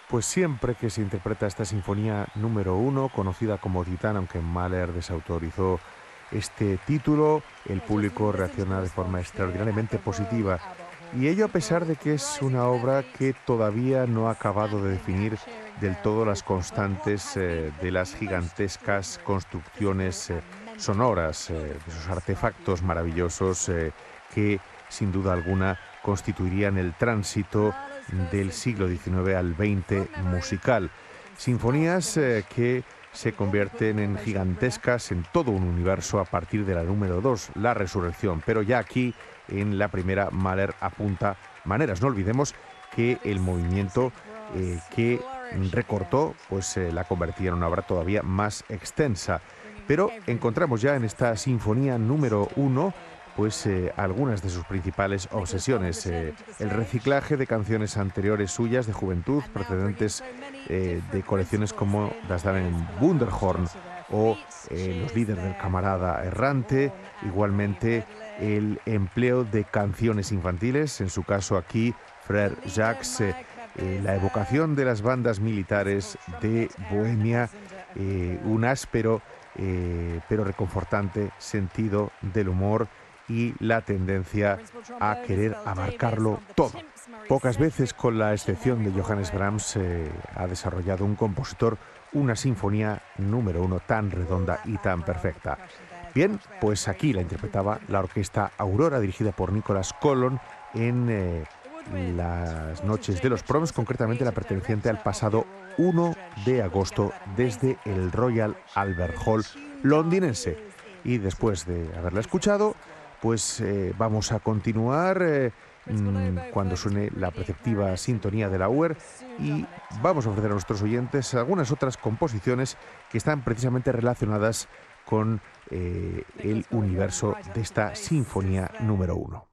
Pues siempre que se interpreta esta sinfonía número uno, conocida como Titán, aunque Mahler desautorizó este título, el público reacciona de forma extraordinariamente positiva. Y ello a pesar de que es una obra que todavía no ha acabado de definir del todo las constantes de las gigantescas construcciones sonoras, de esos artefactos maravillosos que sin duda alguna constituirían el tránsito del siglo XIX al XX musical. Sinfonías que se convierten en gigantescas en todo un universo a partir de la número 2, La Resurrección. Pero ya aquí, en la primera, Mahler apunta maneras. No olvidemos que el movimiento que recortó, pues la convertía en una obra todavía más extensa. Pero encontramos ya en esta sinfonía número 1 pues algunas de sus principales obsesiones. El reciclaje de canciones anteriores suyas de juventud, procedentes de colecciones como Das Damen Wunderhorn o Los líderes del camarada errante. Igualmente el empleo de canciones infantiles, en su caso aquí Frère Jacques, la evocación de las bandas militares de Bohemia, un áspero pero reconfortante sentido del humor y la tendencia a querer abarcarlo todo. Pocas veces, con la excepción de Johannes Brahms, ha desarrollado un compositor una sinfonía número uno tan redonda y tan perfecta. Bien, pues aquí la interpretaba la orquesta Aurora, dirigida por Nicholas Collon, en las noches de los Proms, concretamente la perteneciente al pasado 1 de agosto desde el Royal Albert Hall londinense. Y después de haberla escuchado, pues vamos a continuar cuando suene la preceptiva sintonía de la Auer, y vamos a ofrecer a nuestros oyentes algunas otras composiciones que están precisamente relacionadas con el universo de esta sinfonía número uno.